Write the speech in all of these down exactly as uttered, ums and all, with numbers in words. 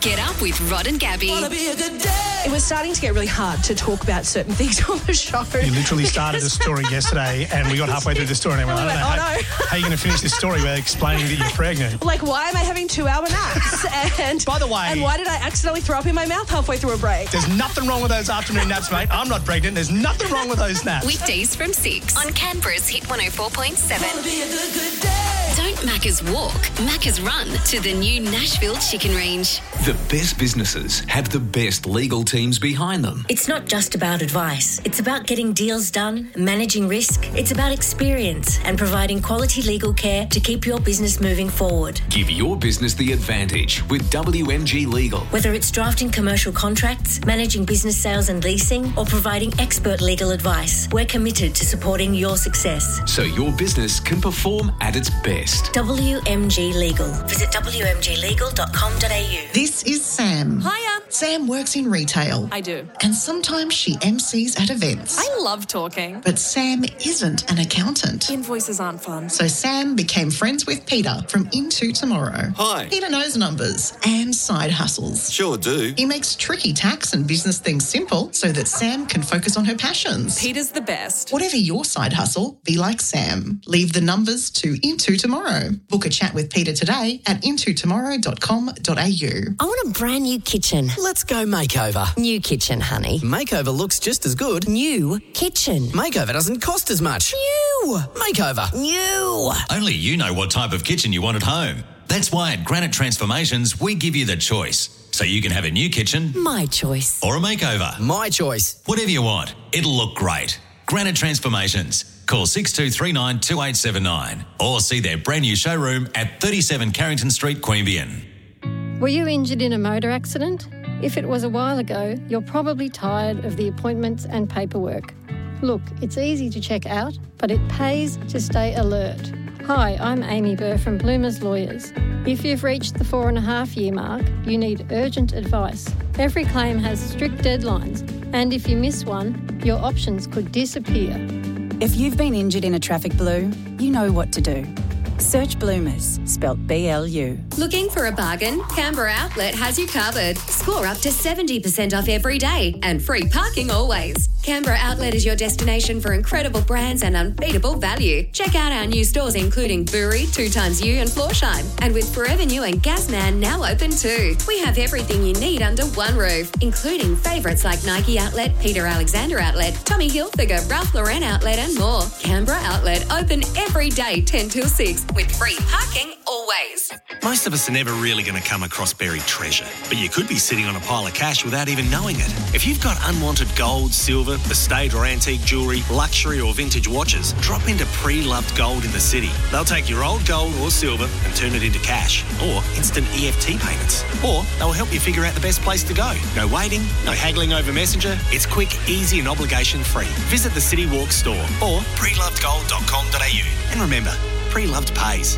Get up with Rod and Gabby. It was starting to get really hard to talk about certain things on the show. You literally started a story yesterday and we got halfway through the story and I went, I don't know, oh, how, no. how are you going to finish this story without explaining that you're pregnant? Like, why am I having two-hour naps? And by the way... And why did I accidentally throw up in my mouth halfway through a break? There's nothing wrong with those afternoon naps, mate. I'm not pregnant. There's nothing wrong with those naps. Weekdays from six on Canberra's Hit one oh four point seven. Don't Macca's walk, Macca's run to the new Nashville Chicken Range. The best businesses have the best legal teams behind them. It's not just about advice. It's about getting deals done, managing risk. It's about experience and providing quality legal care to keep your business moving forward. Give your business the advantage with W M G Legal. Whether it's drafting commercial contracts, managing business sales and leasing, or providing expert legal advice, we're committed to supporting your success. So your business can perform at its best. W M G Legal. Visit w m g legal dot com dot a u. This is Sam. Hiya. Sam works in retail. I do. And sometimes she M Cs at events. I love talking. But Sam isn't an accountant. Invoices aren't fun. So Sam became friends with Peter from Into Tomorrow. Hi. Peter knows numbers and side hustles. Sure do. He makes tricky tax and business things simple so that Sam can focus on her passions. Peter's the best. Whatever your side hustle, be like Sam. Leave the numbers to Into Tomorrow. Book a chat with Peter today at into tomorrow dot com dot a u. I want a brand new kitchen. Let's go makeover. New kitchen, honey. Makeover looks just as good. New kitchen. Makeover doesn't cost as much. New. Makeover. New. Only you know what type of kitchen you want at home. That's why at Granite Transformations, we give you the choice. So you can have a new kitchen. My choice. Or a makeover. My choice. Whatever you want. It'll look great. Granite Transformations. Call six two three nine, two eight seven nine or see their brand new showroom at thirty-seven Carrington Street, Queanbeyan. Were you injured in a motor accident? If it was a while ago, you're probably tired of the appointments and paperwork. Look, it's easy to check out, but it pays to stay alert. Hi, I'm Amy Burr from Bloomers Lawyers. If you've reached the four and a half year mark, you need urgent advice. Every claim has strict deadlines, and if you miss one, your options could disappear. If you've been injured in a traffic blue, you know what to do. Search Bloomers, spelt B L U. Looking for a bargain? Canberra Outlet has you covered. Score up to seventy percent off every day and free parking always. Canberra Outlet is your destination for incredible brands and unbeatable value. Check out our new stores including Buri, two times U and Florsheim. And with Forever New and Gasman now open too. We have everything you need under one roof, including favourites like Nike Outlet, Peter Alexander Outlet, Tommy Hilfiger, Ralph Lauren Outlet and more. Canberra Outlet open every day ten till six with free parking always. Most of us are never really going to come across buried treasure, but you could be sitting on a pile of cash without even knowing it. If you've got unwanted gold, silver, estate or antique jewellery, luxury or vintage watches, drop into Pre-Loved Gold in the city. They'll take your old gold or silver and turn it into cash or instant E F T payments. Or they'll help you figure out the best place to go. No waiting, no haggling over Messenger. It's quick, easy and obligation free. Visit the City Walk store or pre loved gold dot com dot a u. And remember, Pre-Loved pays.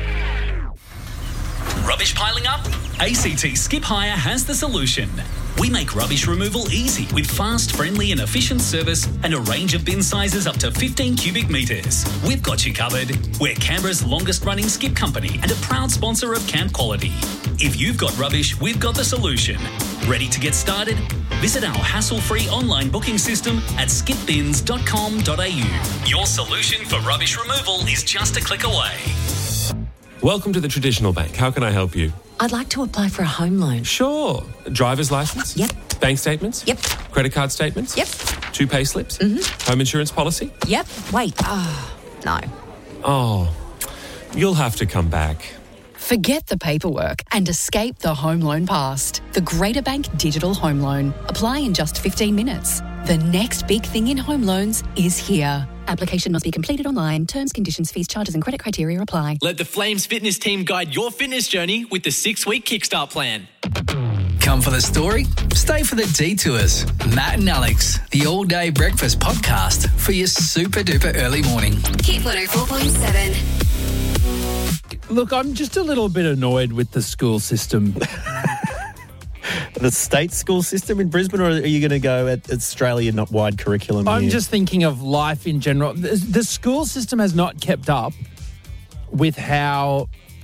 Rubbish piling up? A C T Skip Hire has the solution. We make rubbish removal easy with fast, friendly and efficient service and a range of bin sizes up to fifteen cubic metres. We've got you covered. We're Canberra's longest running skip company and a proud sponsor of Camp Quality. If you've got rubbish, we've got the solution. Ready to get started? Visit our hassle-free online booking system at skip bins dot com dot a u. Your solution for rubbish removal is just a click away. Welcome to the Traditional Bank. How can I help you? I'd like to apply for a home loan. Sure. Driver's license? Yep. Bank statements? Yep. Credit card statements? Yep. Two pay slips? Mm-hmm. Home insurance policy? Yep. Wait. Oh, no. Oh, you'll have to come back. Forget the paperwork and escape the home loan past. The Greater Bank Digital Home Loan. Apply in just fifteen minutes. The next big thing in home loans is here. Application must be completed online. Terms, conditions, fees, charges and credit criteria apply. Let the Flames fitness team guide your fitness journey with the six-week Kickstart plan. Come for the story? Stay for the detours. Matt and Alex, the all-day breakfast podcast for your super-duper early morning. Hit one oh four point seven. Look, I'm just a little bit annoyed with the school system. The state school system in Brisbane, or are you going to go at Australian-wide curriculum? I'm here? just thinking of life in general. The, the school system has not kept up with how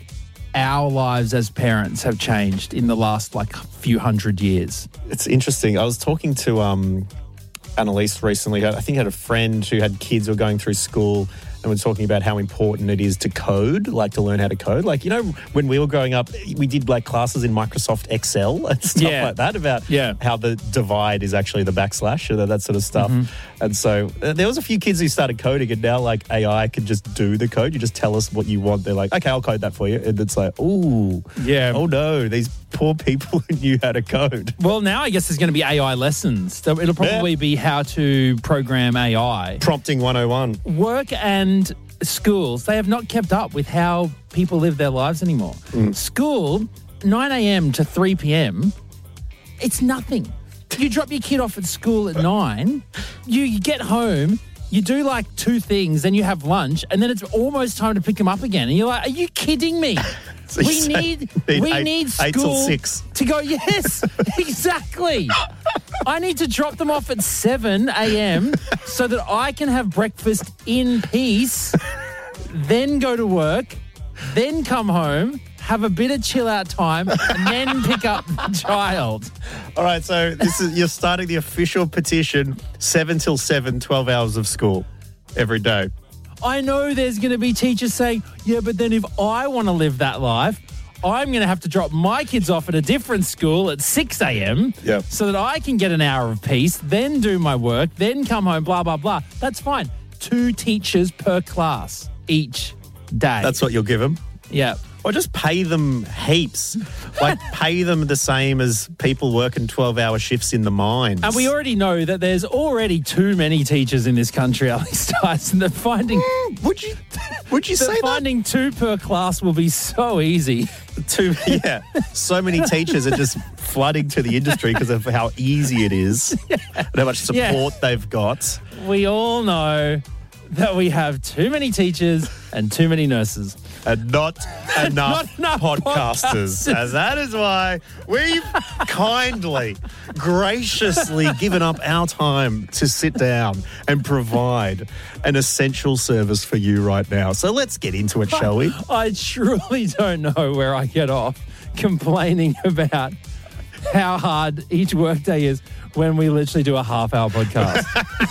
our lives as parents have changed in the last like few hundred years. It's interesting. I was talking to um, Annalise recently. I think I had a friend who had kids who were going through school and we're talking about how important it is to code, like to learn how to code. Like, you know, when we were growing up, we did like classes in Microsoft Excel and stuff Yeah. like that about Yeah. how the divide is actually the backslash and that sort of stuff. Mm-hmm. And so uh, there was a few kids who started coding and now like A I can just do the code. You just tell us what you want. They're like, okay, I'll code that for you. And it's like, ooh, Yeah. oh no, these poor people who knew how to code. Well, now I guess there's going to be A I lessons. So it'll probably be how to program A I. Prompting one oh one. Work and schools, they have not kept up with how people live their lives anymore. School, nine a.m. to three p.m., it's nothing. You drop your kid off at school at nine, you, you get home, you do like two things, then you have lunch, and then it's almost time to pick them up again. And you're like, are you kidding me? So you we say need need we eight- need school eight till six. to go. Yes, exactly. I need to drop them off at seven a.m. so that I can have breakfast in peace, then go to work, then come home, have a bit of chill out time, and then pick up the child. All right, so this is you're starting the official petition, seven till seven, twelve hours of school every day. I know there's going to be teachers saying, yeah, but then if I want to live that life, I'm going to have to drop my kids off at a different school at six a.m. Yep. so that I can get an hour of peace, then do my work, then come home, blah, blah, blah. That's fine. Two teachers per class each day. That's what you'll give them. Yeah. Or just pay them heaps. Like pay them the same as people working twelve-hour shifts in the mines. And we already know that there's already too many teachers in this country, Alex Dyson. They're finding... Would you Would you say that? Finding two per class will be so easy. Two, yeah. So many teachers are just flooding to the industry because of how easy it is and how much support Yeah. they've got. We all know that we have too many teachers and too many nurses. And not enough, Not enough podcasters. podcasters. And that is why we've kindly, graciously given up our time to sit down and provide an essential service for you right now. So let's get into it, shall we? I truly don't know where I get off complaining about how hard each workday is when we literally do a half-hour podcast.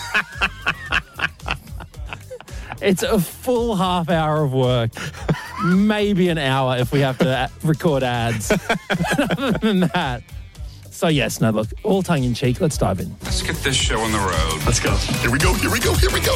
It's a full half hour of work, maybe an hour if we have to a- record ads. But other than that, so yes, no, look, all tongue in cheek. Let's dive in. Let's get this show on the road. Let's go. Here we go, here we go, here we go.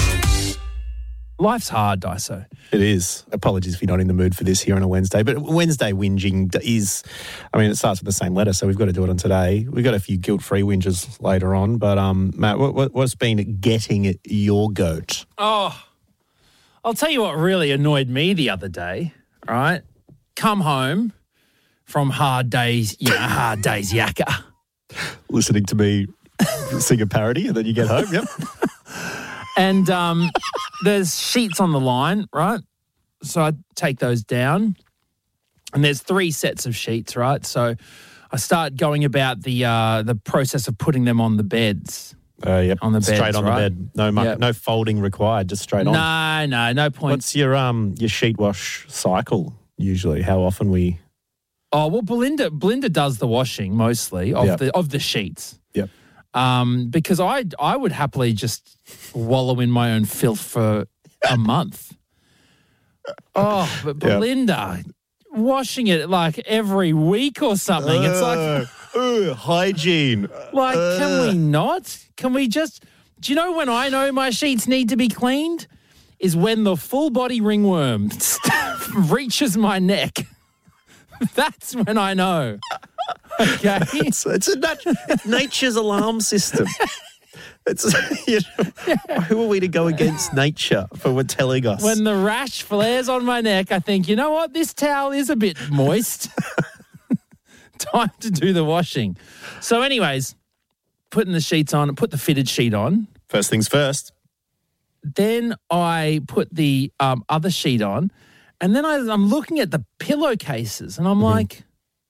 Life's hard, Daiso. It is. Apologies if you're not in the mood for this here on a Wednesday. But Wednesday whinging is, I mean, it starts with the same letter, so we've got to do it on today. We've got a few guilt-free whinges later on. But, um, Matt, what, what, what's been getting your goat? Oh, I'll tell you what really annoyed me the other day, all right? Come home from hard days, you know, hard days yakka. Listening to me sing a parody and then you get home, yep. And um, there's sheets on the line, right? So I take those down, and there's three sets of sheets, right? So I start going about the uh, the process of putting them on the beds. Uh, yep. On the beds, Straight on right? the bed. No, mu- Yep. no folding required, just straight on. No, no, no point. What's your um your sheet wash cycle usually? How often we? Oh well, Belinda Belinda does the washing mostly of Yep. the of the sheets. Yep. Um, because I I would happily just wallow in my own filth for a month. Oh, but Yep. Belinda washing it like every week or something. It's like. Uh, uh, hygiene. Like, Uh. can we not? Can we just... Do you know when I know my sheets need to be cleaned? Is when the full body ringworm reaches my neck. That's when I know. Okay? It's, it's, a nat- it's nature's alarm system. It's you know, who are we to go against nature for what telling us? When the rash flares on my neck, I think, you know what? This towel is a bit moist. Time to do the washing. So anyways, putting the sheets on, put the fitted sheet on. First things first. Then I put the um, other sheet on, and then I, I'm looking at the pillowcases, and I'm like,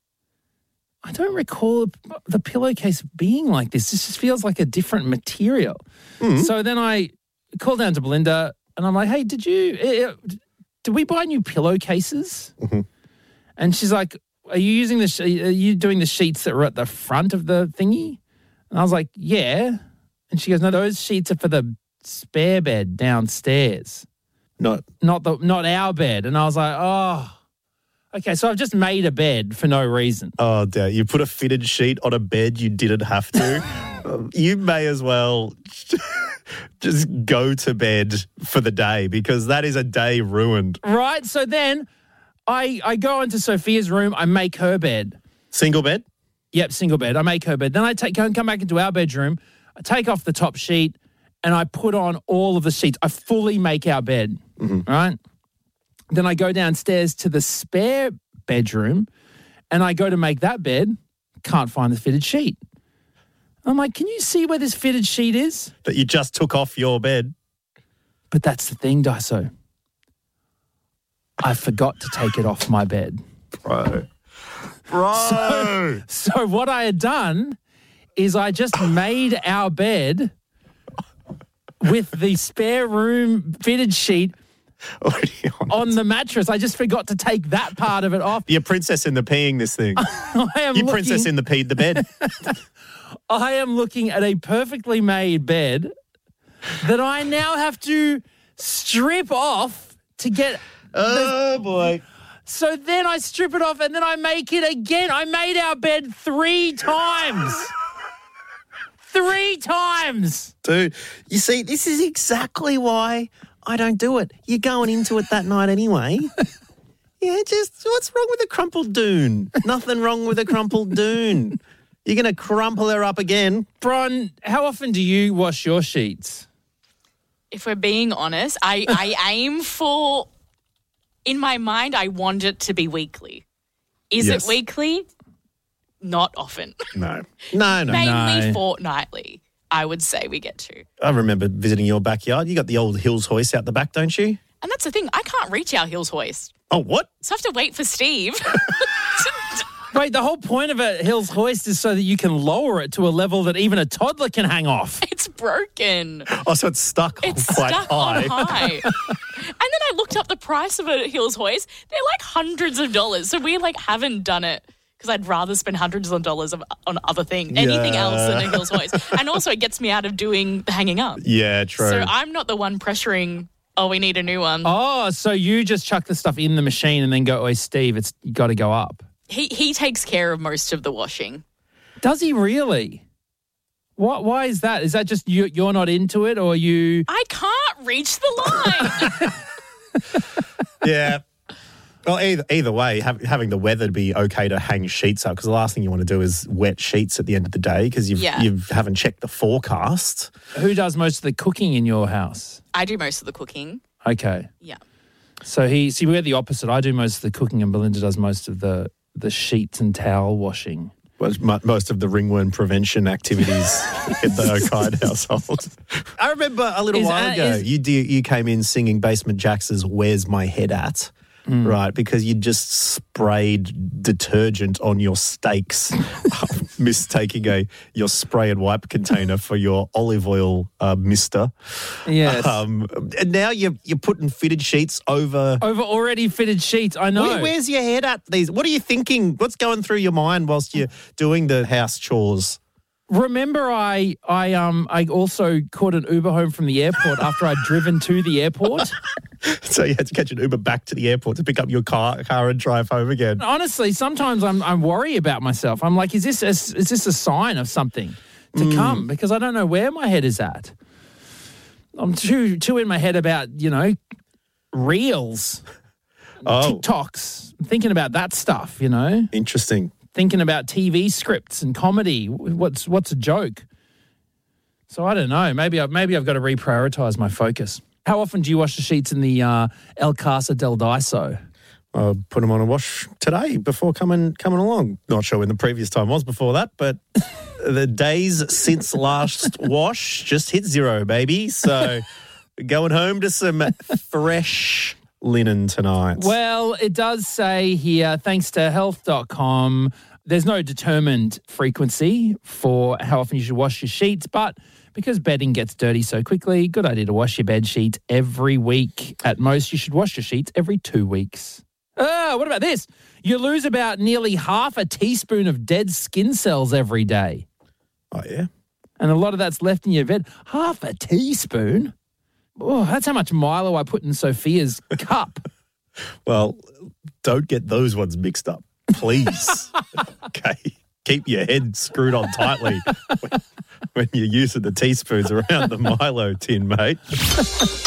I don't recall the pillowcase being like this. This just feels like a different material. Mm. So then I call down to Belinda, and I'm like, hey, did you, uh, did we buy new pillowcases? Mm-hmm. And she's like, are you using the, sh- are you doing the sheets that were at the front of the thingy? And I was like, yeah. And she goes, no, those sheets are for the spare bed downstairs. Not not the not our bed. And I was like, oh, okay, so I've just made a bed for no reason. Oh, dear. You put a fitted sheet on a bed you didn't have to. um, you may as well just go to bed for the day because that is a day ruined. Right. So then I I go into Sophia's room. I make her bed. Single bed? Yep, single bed. I make her bed. Then I take come back into our bedroom. I take off the top sheet and I put on all of the sheets. I fully make our bed, mm-hmm. right? Then I go downstairs to the spare bedroom and I go to make that bed. Can't find the fitted sheet. I'm like, can you see where this fitted sheet is? That you just took off your bed. But that's the thing, Daiso. I forgot to take it off my bed. Bro. Bro. So, so what I had done is I just made our bed with the spare room fitted sheet on the mattress. I just forgot to take that part of it off. You're princess in the peeing this thing. I am you looking, princess in the peed the bed. I am looking at a perfectly made bed that I now have to strip off to get... Oh, the, boy. So then I strip it off and then I make it again. I made our bed three times. Three times. Dude, you see, this is exactly why I don't do it. You're going into it that night anyway. Yeah, just what's wrong with a crumpled dune? Nothing wrong with a crumpled dune. You're going to crumple her up again. Bron, how often do you wash your sheets? If we're being honest, I, I aim for, in my mind, I want it to be weekly. Is Yes. it weekly? Not often. No. No, no, Mainly no. fortnightly, I would say we get to. I remember visiting your backyard. You got the old Hills hoist out the back, don't you? And that's the thing, I can't reach our Hills hoist. Oh, what? So I have to wait for Steve. Wait, the whole point of a Hills hoist is so that you can lower it to a level that even a toddler can hang off. It's broken. Oh, so it's stuck It's quite stuck high. on high. And then I looked up the price of a Hills hoist. They're like hundreds of dollars. So we like haven't done it because I'd rather spend hundreds of dollars of, on other things, anything Yeah. else than a Hills hoist. And also it gets me out of doing the hanging up. Yeah, true. So I'm not the one pressuring, oh, we need a new one. Oh, so you just chuck the stuff in the machine and then go, oh, Steve, it's you got to go up. He he takes care of most of the washing. Does he really? What? Why is that? Is that just you, you're not into it or you... I can't reach the line. Yeah. Well, either, either way, have, having the weather be okay to hang sheets up because the last thing you want to do is wet sheets at the end of the day because you've, Yeah. you haven't checked the forecast. Who does most of the cooking in your house? I do most of the cooking. Okay. Yeah. So he, see, we're the opposite. I do most of the cooking and Belinda does most of the, the sheets and towel washing. Well, mo- most of the ringworm prevention activities in the O'Kide household. I remember a little Is, while uh, ago, is- you do, you came in singing Basement Jax's "Where's My Head At," Mm. right? Because you just sprayed detergent on your steaks, mistaking a your spray and wipe container for your olive oil uh, mister. Yes. Um, and now you're you're putting fitted sheets over. Over already fitted sheets, I know. Where, where's your head at? These? What are you thinking? What's going through your mind whilst you're doing the house chores? Remember, I I um I also caught an Uber home from the airport after I'd driven to the airport. So you had to catch an Uber back to the airport to pick up your car, car and drive home again. Honestly, sometimes I'm I'm worried about myself. I'm like, is this a, is this a sign of something to Mm. come? Because I don't know where my head is at. I'm too too in my head about you know reels, Oh. TikToks. I'm thinking about that stuff. You know, Interesting. thinking about T V scripts and comedy. What's what's a joke? So I don't know. Maybe I maybe I've got to reprioritize my focus. How often do you wash the sheets in the uh, El Casa del Daiso? I put them on a wash today before coming coming along. Not sure when the previous time was before that, but the days since last wash just hit zero, baby. So going home to some fresh linen tonight. Well, it does say here, thanks to health dot com, there's no determined frequency for how often you should wash your sheets, but because bedding gets dirty so quickly, good idea to wash your bed sheets every week. At most, you should wash your sheets every two weeks. Ah, what about this? You lose about nearly half a teaspoon of dead skin cells every day. Oh, yeah? And a lot of that's left in your bed. Half a teaspoon? Oh, that's how much Milo I put in Sophia's cup. Well, don't get those ones mixed up, please. Okay? Keep your head screwed on tightly when, when you're using the teaspoons around the Milo tin, mate.